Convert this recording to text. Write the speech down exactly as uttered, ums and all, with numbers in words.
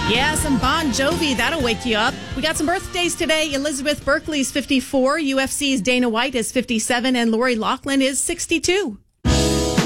Yeah, some Bon Jovi. That'll wake you up. We got some birthdays today. Elizabeth Berkley's fifty-four. U F C's Dana White is fifty-seven. And Lori Loughlin is sixty-two.